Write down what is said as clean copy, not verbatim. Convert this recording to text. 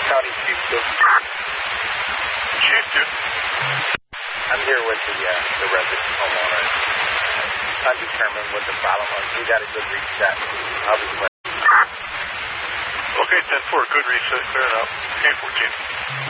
County Chief. Chief, dude. I'm here with the resident homeowner. Undetermined what the problem was. We got a good reset. I'll be glad. Okay, 10-4, good reset, clear enough. Okay, 14.